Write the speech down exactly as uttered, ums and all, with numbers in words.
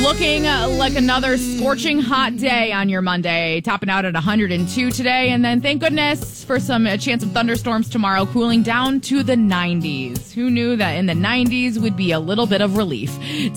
looking like another scorching hot day on your Monday, topping out at one hundred two today. And then thank goodness for some a chance of thunderstorms tomorrow, cooling down to the nineties. Who knew that in the nineties would be a little bit of relief? It's